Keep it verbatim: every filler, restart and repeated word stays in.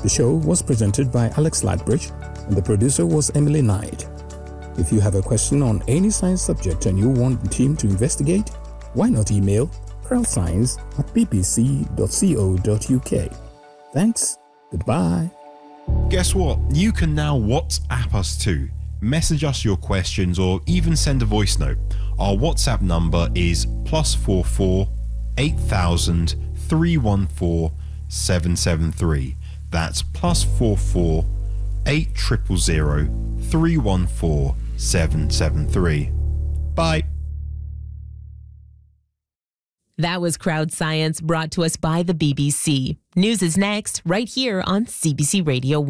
The show was presented by Alex Ladbridge and the producer was Emily Knight. If you have a question on any science subject and you want the team to investigate, why not email crowdscience at b b c dot co dot u k. Thanks. Goodbye. Guess what? You can now WhatsApp us too. Message us your questions or even send a voice note. Our WhatsApp number is plus four four eight thousand three one four seven seven three. That's plus four four eight triple zero three one four seven seven three. Bye. That was Crowd Science, brought to us by the B B C. News is next, right here on C B C Radio one.